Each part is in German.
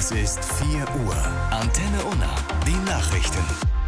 Es ist 4 Uhr. Antenne Unna. Die Nachrichten.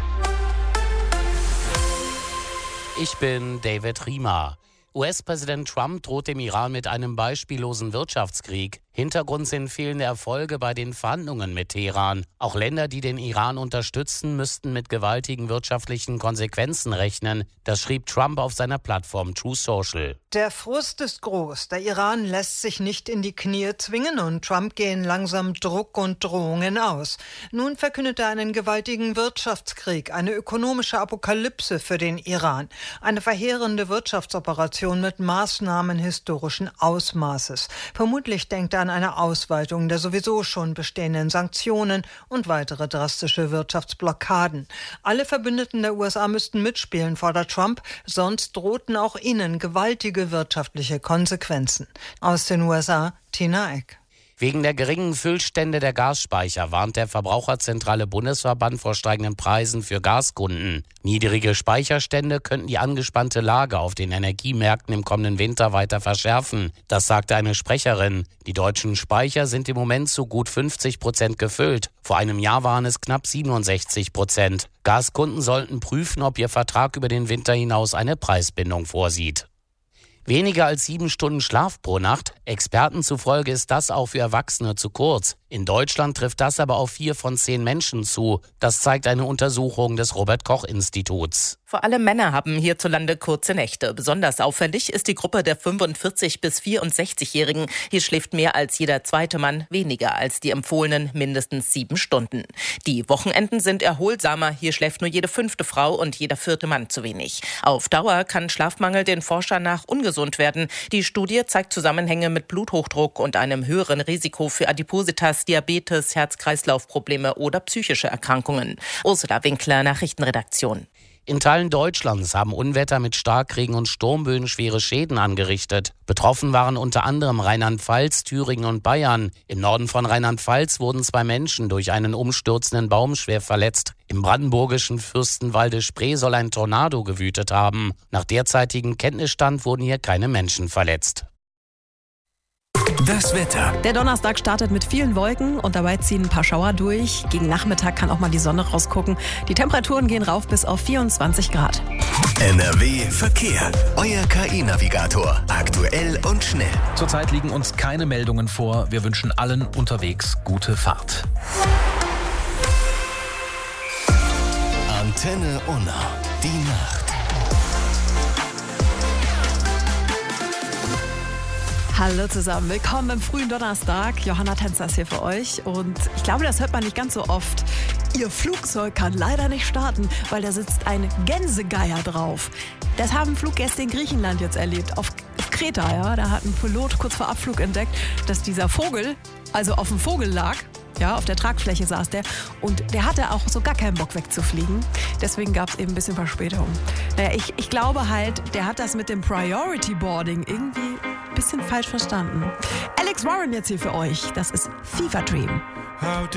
Ich bin David Riemer. US-Präsident Trump droht dem Iran mit einem beispiellosen Wirtschaftskrieg. Hintergrund sind fehlende Erfolge bei den Verhandlungen mit Teheran. Auch Länder, die den Iran unterstützen, müssten mit gewaltigen wirtschaftlichen Konsequenzen rechnen. Das schrieb Trump auf seiner Plattform Truth Social. Der Frust ist groß. Der Iran lässt sich nicht in die Knie zwingen und Trump gehen langsam Druck und Drohungen aus. Nun verkündet er einen gewaltigen Wirtschaftskrieg, eine ökonomische Apokalypse für den Iran. Eine verheerende Wirtschaftsoperation mit Maßnahmen historischen Ausmaßes. Vermutlich denkt er an eine Ausweitung der sowieso schon bestehenden Sanktionen und weitere drastische Wirtschaftsblockaden. Alle Verbündeten der USA müssten mitspielen, fordert Trump, sonst drohten auch ihnen gewaltige wirtschaftliche Konsequenzen. Aus den USA, Tina Eck. Wegen der geringen Füllstände der Gasspeicher warnt der Verbraucherzentrale Bundesverband vor steigenden Preisen für Gaskunden. Niedrige Speicherstände könnten die angespannte Lage auf den Energiemärkten im kommenden Winter weiter verschärfen. Das sagte eine Sprecherin. Die deutschen Speicher sind im Moment zu gut 50% gefüllt. Vor einem Jahr waren es knapp 67%. Gaskunden sollten prüfen, ob ihr Vertrag über den Winter hinaus eine Preisbindung vorsieht. Weniger als 7 Stunden Schlaf pro Nacht. Experten zufolge ist das auch für Erwachsene zu kurz. In Deutschland trifft das aber auf 4 von 10 Menschen zu. Das zeigt eine Untersuchung des Robert-Koch-Instituts. Vor allem Männer haben hierzulande kurze Nächte. Besonders auffällig ist die Gruppe der 45- bis 64-Jährigen. Hier schläft mehr als jeder zweite Mann weniger als die empfohlenen mindestens 7 Stunden. Die Wochenenden sind erholsamer. Hier schläft nur jede 5. Frau und jeder 4. Mann zu wenig. Auf Dauer kann Schlafmangel den Forschern nach ungesund werden. Die Studie zeigt Zusammenhänge mit Bluthochdruck und einem höheren Risiko für Adipositas, Diabetes, Herz-Kreislauf-Probleme oder psychische Erkrankungen. Ursula Winkler, Nachrichtenredaktion. In Teilen Deutschlands haben Unwetter mit Starkregen und Sturmböen schwere Schäden angerichtet. Betroffen waren unter anderem Rheinland-Pfalz, Thüringen und Bayern. Im Norden von Rheinland-Pfalz wurden 2 Menschen durch einen umstürzenden Baum schwer verletzt. Im brandenburgischen Fürstenwalde-Spree soll ein Tornado gewütet haben. Nach derzeitigem Kenntnisstand wurden hier keine Menschen verletzt. Das Wetter. Der Donnerstag startet mit vielen Wolken und dabei ziehen ein paar Schauer durch. Gegen Nachmittag kann auch mal die Sonne rausgucken. Die Temperaturen gehen rauf bis auf 24 Grad. NRW Verkehr. Euer KI-Navigator. Aktuell und schnell. Zurzeit liegen uns keine Meldungen vor. Wir wünschen allen unterwegs gute Fahrt. Antenne Unna. Die Nacht. Hallo zusammen, willkommen im frühen Donnerstag. Johanna Tänzer ist hier für euch und ich glaube, das hört man nicht ganz so oft. Ihr Flugzeug kann leider nicht starten, weil da sitzt ein Gänsegeier drauf. Das haben Fluggäste in Griechenland jetzt erlebt, auf Kreta. Ja? Da hat ein Pilot kurz vor Abflug entdeckt, dass dieser Vogel, also auf dem Vogel lag. Ja, auf der Tragfläche saß der und der hatte auch so gar keinen Bock wegzufliegen. Deswegen gab es eben ein bisschen Verspätung. Naja, ich glaube halt, der hat das mit dem Priority Boarding irgendwie ein bisschen falsch verstanden. Alex Warren jetzt hier für euch. Das ist Fever Dream.